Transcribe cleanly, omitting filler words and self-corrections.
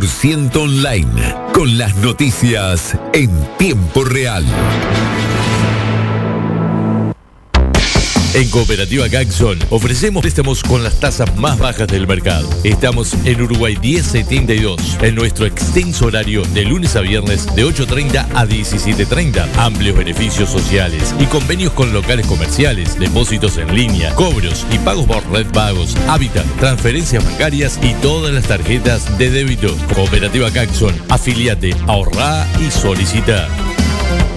100% online, con las noticias en tiempo real. En Cooperativa Caxon ofrecemos préstamos con las tasas más bajas del mercado. Estamos en Uruguay 1072, en nuestro extenso horario de lunes a viernes de 8:30 a 17:30. Amplios beneficios sociales y convenios con locales comerciales, depósitos en línea, cobros y pagos por red pagos, hábitat, transferencias bancarias y todas las tarjetas de débito. Cooperativa Caxon, afiliate, ahorrá y solicita.